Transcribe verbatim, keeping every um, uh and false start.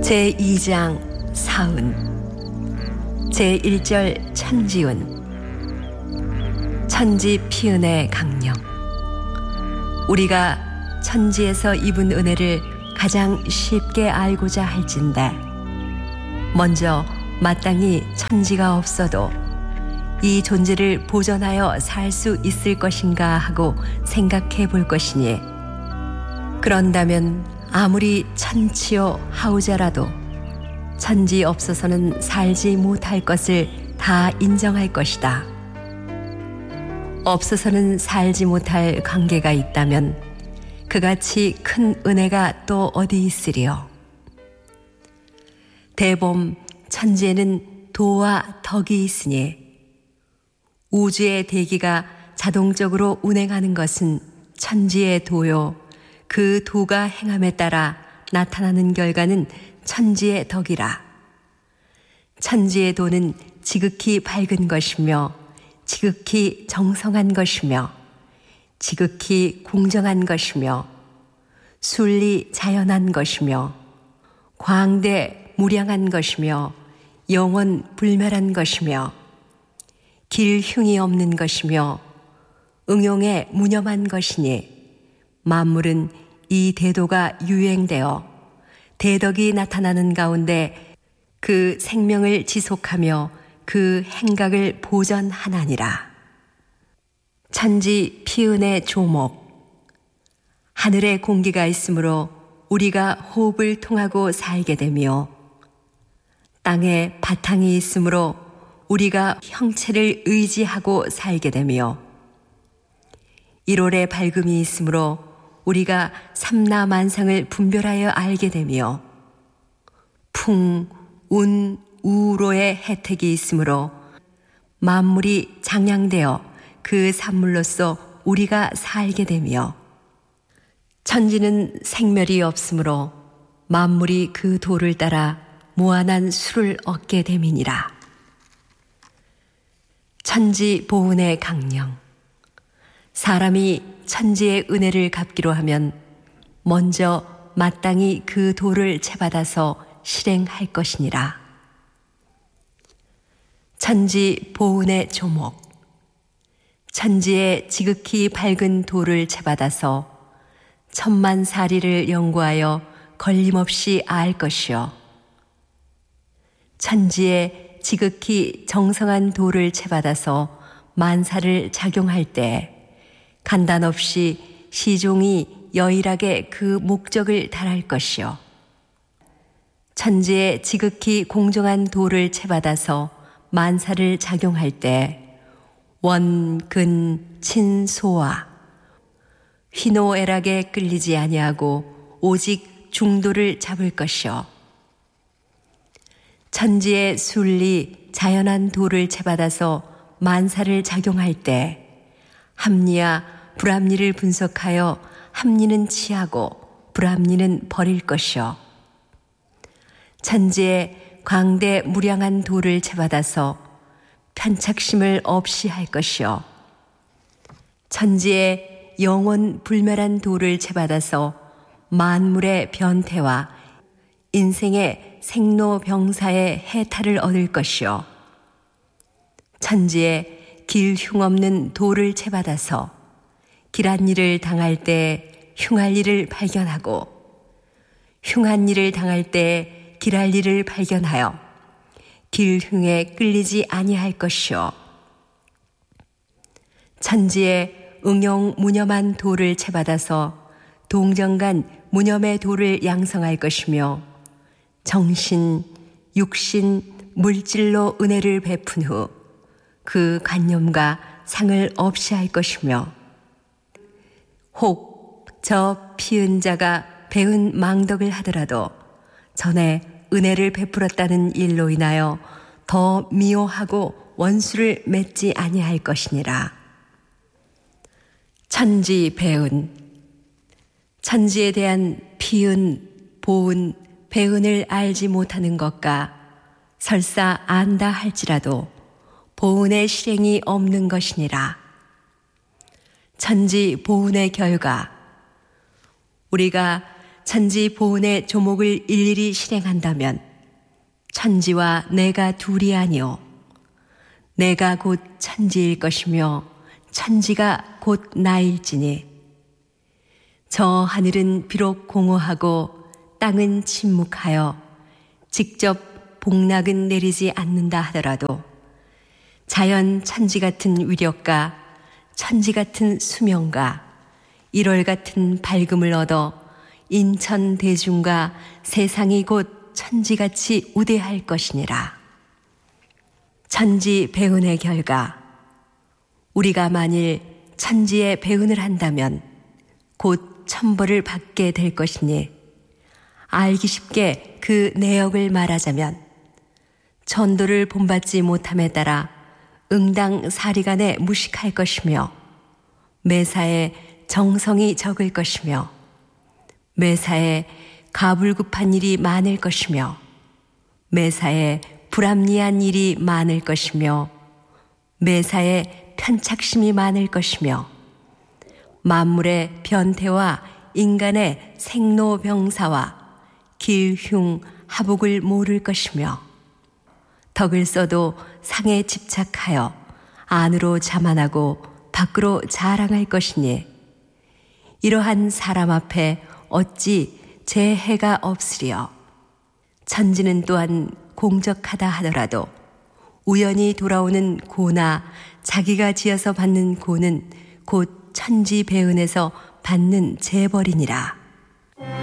제이 장 사은 제일 절 천지운 천지 피은의 강령. 우리가 천지에서 입은 은혜를 가장 쉽게 알고자 할진대 먼저 마땅히 천지가 없어도 이 존재를 보존하여 살 수 있을 것인가 하고 생각해 볼 것이니, 그런다면 아무리 천치요 하우자라도 천지 없어서는 살지 못할 것을 다 인정할 것이다. 없어서는 살지 못할 관계가 있다면 그같이 큰 은혜가 또 어디 있으리요. 대범 천지에는 도와 덕이 있으니 우주의 대기가 자동적으로 운행하는 것은 천지의 도요, 그 도가 행함에 따라 나타나는 결과는 천지의 덕이라. 천지의 도는 지극히 밝은 것이며 지극히 정성한 것이며 지극히 공정한 것이며 순리 자연한 것이며 광대 무량한 것이며 영원 불멸한 것이며 길흉이 없는 것이며 응용에 무념한 것이니, 만물은 이 대도가 유행되어 대덕이 나타나는 가운데 그 생명을 지속하며 그 행각을 보전하나니라. 천지 피은의 조목. 하늘에 공기가 있으므로 우리가 호흡을 통하고 살게 되며, 땅에 바탕이 있으므로 우리가 형체를 의지하고 살게 되며, 일월의 밝음이 있으므로 우리가 삼라만상을 분별하여 알게 되며, 풍, 운, 우로의 혜택이 있으므로 만물이 장양되어 그 산물로서 우리가 살게 되며, 천지는 생멸이 없으므로 만물이 그 도를 따라 무한한 수를 얻게 됨이니라. 천지 보은의 강령. 사람이 천지의 은혜를 갚기로 하면 먼저 마땅히 그 도를 채받아서 실행할 것이니라. 천지 보은의 조목. 천지의 지극히 밝은 도를 채받아서 천만사리를 연구하여 걸림없이 알 것이요, 천지의 지극히 정성한 도를 채받아서 만사를 작용할 때 간단없이 시종이 여일하게 그 목적을 달할 것이요, 천지의 지극히 공정한 도를 채받아서 만사를 작용할 때 원, 근, 친, 소와 휘노애락에 끌리지 아니하고 오직 중도를 잡을 것이요, 천지의 순리 자연한 도를 채받아서 만사를 작용할 때 합리와 불합리를 분석하여 합리는 취하고 불합리는 버릴 것이요, 천지의 광대 무량한 도를 채받아서 편착심을 없이 할 것이요, 천지의 영원 불멸한 도를 채받아서 만물의 변태와 인생의 생로병사의 해탈을 얻을 것이요, 천지의 길 흉없는 도를 채받아서 길한 일을 당할 때 흉할 일을 발견하고 흉한 일을 당할 때 길할 일을 발견하여 길 흉에 끌리지 아니할 것이요, 천지의 응용 무념한 도를 채받아서 동정간 무념의 도를 양성할 것이며, 정신, 육신, 물질로 은혜를 베푼 후 그 관념과 상을 없이 할 것이며, 혹 저 피은 자가 배은 망덕을 하더라도 전에 은혜를 베풀었다는 일로 인하여 더 미워하고 원수를 맺지 아니할 것이니라. 천지 배은. 천지에 대한 피은, 보은, 배은을 알지 못하는 것과 설사 안다 할지라도 보은의 실행이 없는 것이니라. 천지 보은의 결과, 우리가 천지 보온의 조목을 일일이 실행한다면 천지와 내가 둘이 아니오 내가 곧 천지일 것이며 천지가 곧 나일지니 저 하늘은 비록 공허하고 땅은 침묵하여 직접 복락은 내리지 않는다 하더라도 자연 천지 같은 위력과 천지 같은 수명과 일월 같은 밝음을 얻어 인천 대중과 세상이 곧 천지같이 우대할 것이니라. 천지 배운의 결과 우리가 만일 천지에 배운을 한다면 곧 천벌을 받게 될 것이니 알기 쉽게 그 내역을 말하자면 천도를 본받지 못함에 따라 응당 사리간에 무식할 것이며 매사에 정성이 적을 것이며 매사에 가불급한 일이 많을 것이며 매사에 불합리한 일이 많을 것이며 매사에 편착심이 많을 것이며 만물의 변태와 인간의 생로병사와 길흉 하복을 모를 것이며 덕을 써도 상에 집착하여 안으로 자만하고 밖으로 자랑할 것이니 이러한 사람 앞에 어찌 재해가 없으리요. 천지는 또한 공적하다 하더라도 우연히 돌아오는 고나 자기가 지어서 받는 고는 곧 천지 배은에서 받는 재벌이니라.